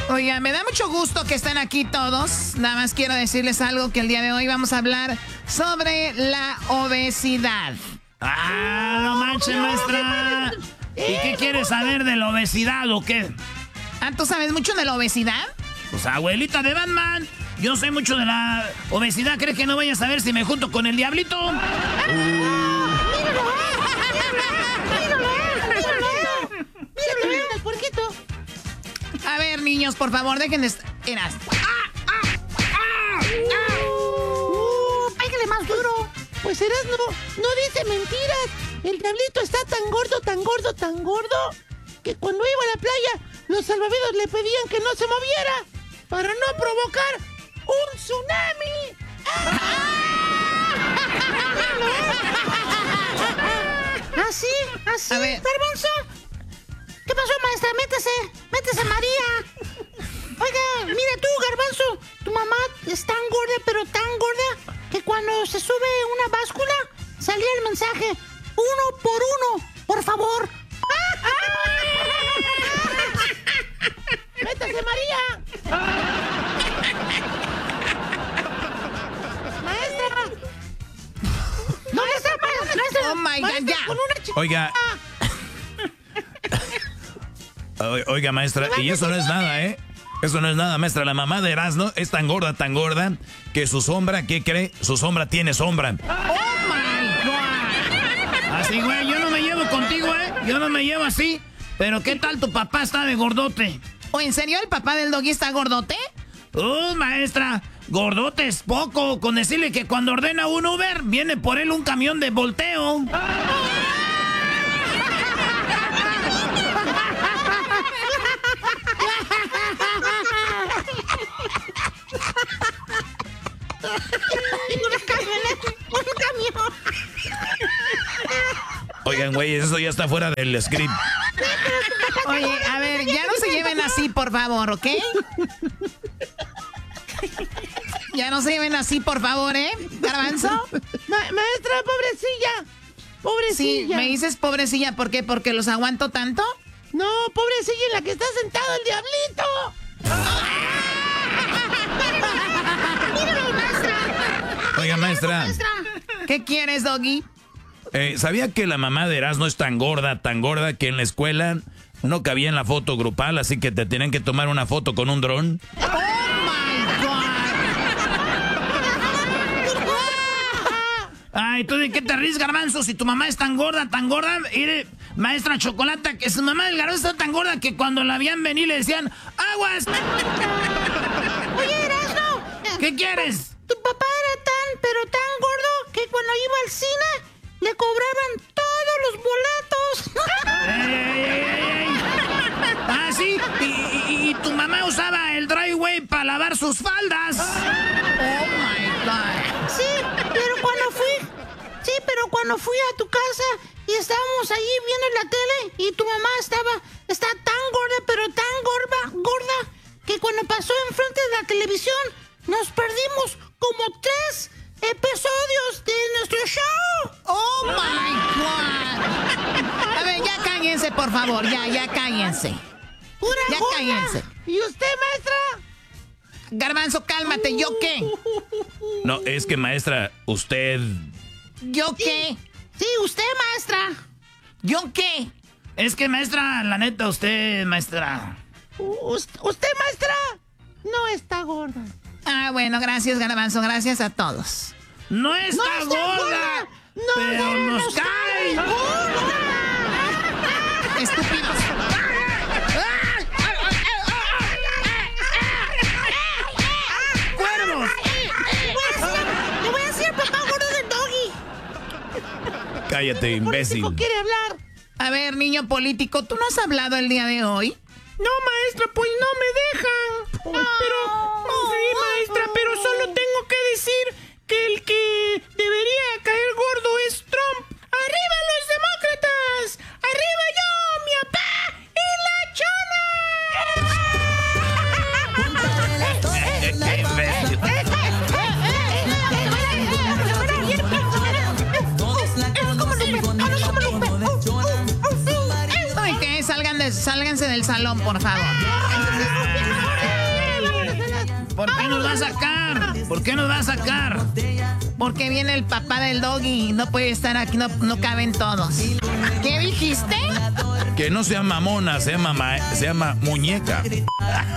Oiga, me da mucho gusto que estén aquí todos. Nada más quiero decirles algo, que el día de hoy vamos a hablar sobre la obesidad. ¡Ah, no manches, maestra! ¿Y qué quieres saber de la obesidad o qué? Ah, ¿tú sabes mucho de la obesidad? Pues abuelita de Batman, yo sé mucho de la obesidad. ¿Crees que no vaya a saber si me junto con el diablito? Míralo, el puerquito. A ver, niños, por favor, dejen de... Pégale más duro. Pues Erasmo no dice mentiras. El diablito está tan gordo, que cuando iba a la playa, los salvavidas le pedían que no se moviera para no provocar un tsunami. Así, A ver. Garbanzo. ¿Qué pasó, maestra? Métese, María. Oiga, mira tú, Garbanzo, tu mamá es tan gorda, pero tan gorda, que cuando se sube una báscula, salía el mensaje, 1 por 1, por favor. ¡Métase, María! ¡Maestra! ¡Maestra! Oh, my God, ya. Con una chica. Oiga. Oiga, maestra, y eso no es nada, ¿eh? Eso no es nada, maestra. La mamá de Erasmo es tan gorda, que su sombra, ¿qué cree? Su sombra tiene sombra. ¡Oh, my God! Así, güey, yo no me llevo contigo, ¿eh? Yo no me llevo así. Pero ¿qué tal tu papá está de gordote? ¿O en serio el papá del doggy está gordote? Maestra, gordote es poco. Con decirle que cuando ordena un Uber, viene por él un camión de volteo. Un camión. Oigan, güey, eso ya está fuera del script. Oye, a ver, ya no se lleven así, por favor, ¿ok? Ya no se lleven así, por favor, ¿eh? ¿Garbanzo? Maestra, pobrecilla. Sí, me dices pobrecilla, ¿por qué? ¿Porque los aguanto tanto? No, pobrecilla en la que está sentado el diablito. Míralo, maestra. Oiga, maestra, ¿Qué quieres, doggy? ¿sabía que la mamá de Erasmo es tan gorda, que en la escuela no cabía en la foto grupal, así que te tienen que tomar una foto con un dron? ¡Oh, my God! Ay, ¿tú de qué te ríes, Garbanzo? Si tu mamá es tan gorda, mire, maestra Chocolata, que su mamá del Garbanzo está tan gorda que cuando la veían venir le decían, ¡aguas! Oye, Erasmo. ¿Qué quieres? Tu papá era pero tan gordo que cuando iba al cine le cobraban todos los boletos. ¡Ey! Ah, sí, y tu mamá usaba el driveway para lavar sus faldas. ¡Oh, my God! Sí, pero cuando fui a tu casa y estábamos ahí viendo la tele y tu mamá está tan gorda, pero tan gorda, que cuando pasó enfrente de la televisión nos perdimos como 3 episodios de nuestro show. ¡Oh, my God! A ver, ya cállense, por favor. Ya cállense. ¡Pura Ya gorda! cállense. ¿Y usted, maestra? Garbanzo, cálmate. ¿Yo qué? No, es que, maestra, usted... ¿Yo qué? Sí, usted, maestra. ¿Yo qué? Es que, maestra, la neta, usted, maestra... ¿Usted, maestra? No está gorda. Ah, bueno, gracias, Garbanzo. Gracias a todos. ¡No está gorda! ¡Pero nos cae! Estúpidos. ¡Cuervos! Le voy a decir papá gordo del doggy. Cállate, imbécil. ¿Político quiere hablar? A ver, niño político, ¿tú no has hablado el día de hoy? No, maestra, pues no me dejan. Sí, maestra, pero solo tengo que decir que el que debería caer gordo es Trump. ¡Arriba los demócratas! ¡Arriba yo, mi papá y la chona! ¡Qué imbécil! sálganse del salón, por favor. ¿Por qué nos va a sacar? ¿Por qué nos va a sacar? Porque viene el papá del doggy. No puede estar aquí, no caben todos. ¿Qué dijiste? Que no sea mamona, se llama muñeca.